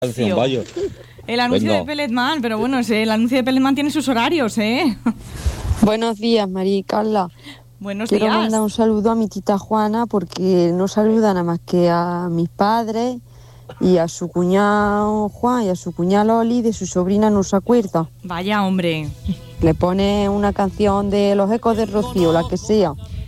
Vaya. El anuncio Venga. de Pelletman, pero bueno, el anuncio de Pelletman tiene sus horarios, ¿eh? Buenos días, María y Carla. Buenos Quiero días. mandar un saludo a mi tita Juana porque no saluda nada más que a mis padres y a su cuñado Juan y a su cuñada Loli, de su sobrina no se acuerda. Vaya, hombre. Le pone una canción de Los Ecos de Rocío, la que sea.